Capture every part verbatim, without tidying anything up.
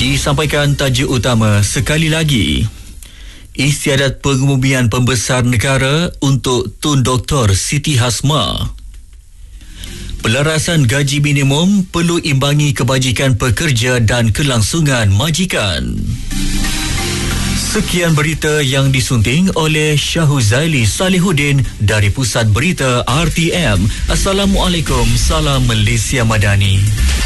Disampaikan tajuk utama sekali lagi. Istiadat pengumumian pembesar negara untuk Tun Doktor Siti Hasma. Pelarasan gaji minimum perlu imbangi kebajikan pekerja dan kelangsungan majikan. Sekian berita yang disunting oleh Syahuzaili Salihuddin dari Pusat Berita R T M. Assalamualaikum, salam Malaysia Madani.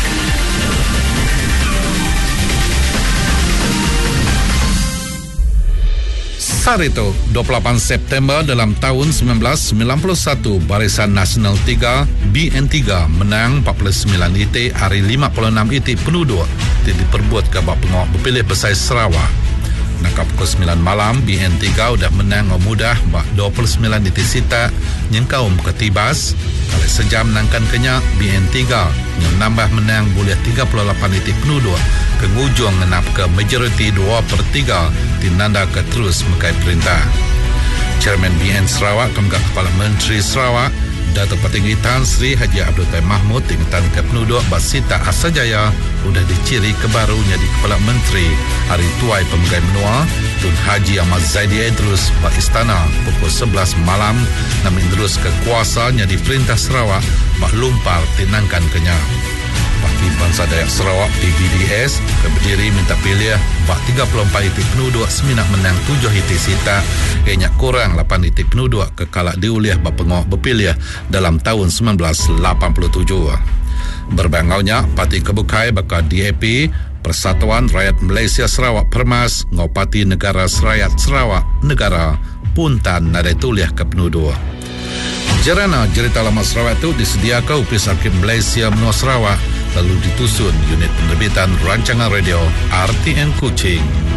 Sarito, dua puluh lapan September dalam tahun sembilan belas sembilan puluh satu, Barisan Nasional tiga B N tiga menang empat puluh sembilan itik hari lima puluh enam itik penduduk tidak diperbuat ke bawah pengawal berpilih Besar Sarawak. Nakap pukul sembilan malam, B N tiga sudah menang mudah bak dua puluh sembilan itik sita nyengkaum ketibas. Kali sejam menangkan kenyak B N tiga yang nambah menang boleh tiga puluh lapan itik penduduk ke ngujung menap ke majoriti dua per tiga tinanda ke terus mekai perintah. Chairman B N Sarawak Kemgak Kepala Menteri Sarawak Datuk Petinggi Tan Sri Haji Abdul Taib Mahmud tingkatan ke penduduk Basita Asajaya sudah diciri kebarunya di Kepala Menteri Hari Tuai Pemegai Menua Tun Haji Ahmad Zaidi Idrus Pak Istana pukul sebelas malam namun terus ke kuasanya di Perintah Sarawak Pak Lumpar tinangkan kenya. Parti Bangsa Dayak Sarawak P B D S ke berdiri minta pilih bak tiga puluh empat itik penduduk seminat menang tujuh itik sita kenya kurang lapan itik penduduk ke kalak diuliah bak pengawak berpilih dalam tahun sembilan belas lapan puluh tujuh. Berbangaunya Parti Kebukai bakal D A P Persatuan Rakyat Malaysia Sarawak Permas ngau Parti Negara Rakyat Sarawak Negara puntan nadai tuliah ke penduduk. Jerana Cerita Lama Sarawak itu disediakan Upis Arkiv Malaysia Menua Sarawak lalu ditusun unit penerbitan rancangan radio R T N Kuching.